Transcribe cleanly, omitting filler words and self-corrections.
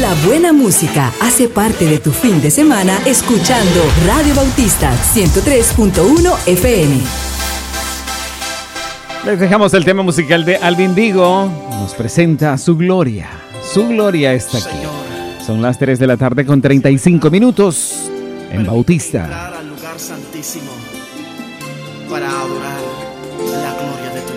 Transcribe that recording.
La buena música hace parte de tu fin de semana escuchando Radio Bautista 103.1 FM. Les dejamos el tema musical de Alvin Digo. Nos presenta Su Gloria. Su Gloria está aquí. Son las 3 de la tarde con 35 minutos en Bautista. Entrar al lugar santísimo para adorar la gloria de tu